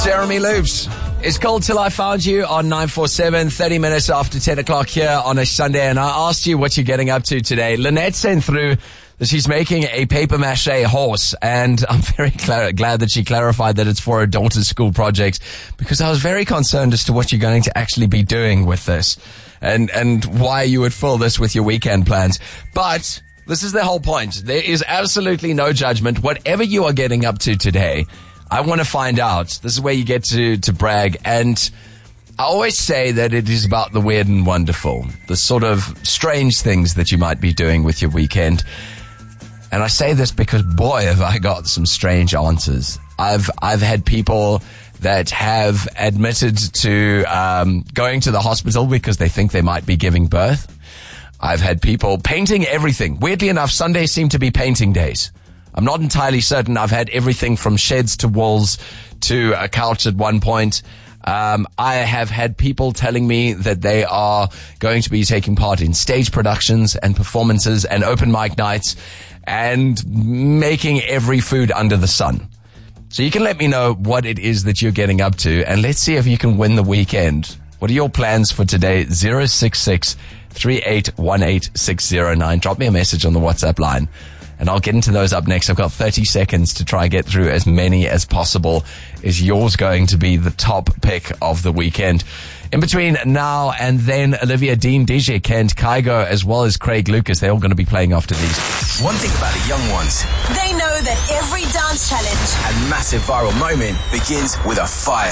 Jeremy Loops. It's called Till I Found You on 947, 30 minutes after 10 o'clock here on a Sunday. And I asked you what you're getting up to today. Lynette sent through that she's making a paper mache horse. And I'm very glad that she clarified that it's for her daughter's school project, because I was very concerned as to what you're going to actually be doing with this and why you would fill this with your weekend plans. But this is the whole point. There is absolutely no judgment. Whatever you are getting up to today, I want to find out. This is where you get to brag. And I always say that it is about the weird and wonderful, the sort of strange things that you might be doing with your weekend. And I say this because, boy, have I got some strange answers. I've had people that have admitted to going to the hospital because they think they might be giving birth. I've had people painting everything. Weirdly enough, Sundays seem to be painting days. I'm not entirely certain. I've had everything from sheds to walls to a couch at one point. I have had people telling me that they are going to be taking part in stage productions and performances and open mic nights and making every food under the sun. So you can let me know what it is that you're getting up to, and let's see if you can win the weekend. What are your plans for today? 066 3818 609. Drop me a message on the WhatsApp line, and I'll get into those up next. I've got 30 seconds to try and get through as many as possible. Is yours going to be the top pick of the weekend? In between now and then, Olivia Dean, DJ Kent, Kygo, as well as Craig Lucas, they're all going to be playing after these. One thing about the young ones, they know that every dance challenge and massive viral moment begins with a fire